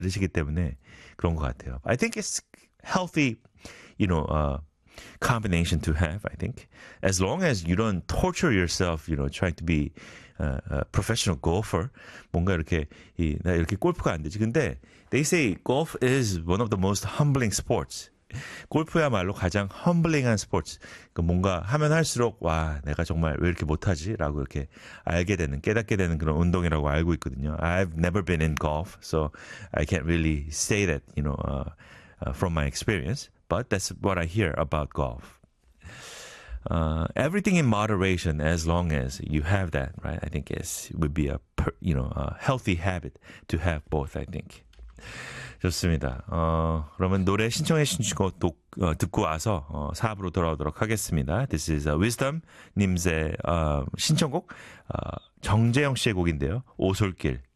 다르시기 때문에 그런 것 같아요. I think it's healthy, you know, combination to have, I think. As long as you don't torture yourself, you know, trying to be a professional golfer. 뭔가 이렇게, 나 이렇게 골프가 안 되지. 근데 they say golf is one of the most humbling sports. 골프야말로 가장 험블링한 스포츠. 그 뭔가 하면 할수록 와 내가 정말 왜 이렇게 못하지? 라고 이렇게 알게 되는 깨닫게 되는 그런 운동이라고 알고 있거든요. I've never been in golf, so I can't really say that, you know, from my experience. But that's what I hear about golf. Everything in moderation, as long as you have that, right? I think would be a healthy habit to have both. I think. 좋습니다. 그러면 노래 신청해 주신 거 듣고 와서 4부로 돌아오도록 하겠습니다. This is Wisdom 님의 신청곡 정재영 씨의 곡인데요. 오솔길.